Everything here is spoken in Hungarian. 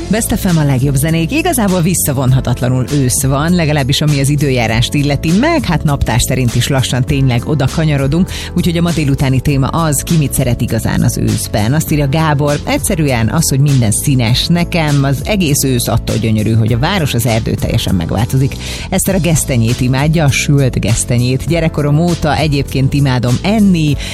Best FM a legjobb zenék. Igazából visszavonhatatlanul ősz van, legalábbis ami az időjárást illeti, meg hát naptár szerint is lassan tényleg oda kanyarodunk, úgyhogy a ma délutáni téma az, ki mit szeret igazán az őszben. Azt írja Gábor, egyszerűen az, hogy minden színes. Nekem az egész ősz attól gyönyörű, hogy a város, az erdő teljesen megváltozik. Eszter a gesztenyét imádja, a sült gesztenyét. Gyerekkorom óta egyébként imádom enni,